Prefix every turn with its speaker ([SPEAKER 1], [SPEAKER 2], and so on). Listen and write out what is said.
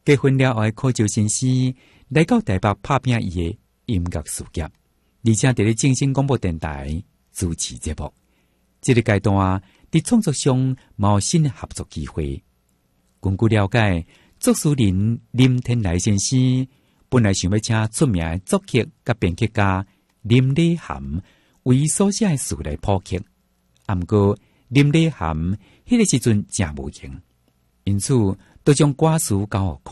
[SPEAKER 1] 结婚了后，考照先生来到台北拍拼伊的音乐事业，而且伫咧正声广播电台主持节目。这个阶段伫创作上冇新的合作机会。根据了解，作词人林天来先生本来想要请出名的作曲甲编曲家林礼涵为所写的词来谱曲，毋过林礼涵迄个时阵正无闲，因此都将歌词交予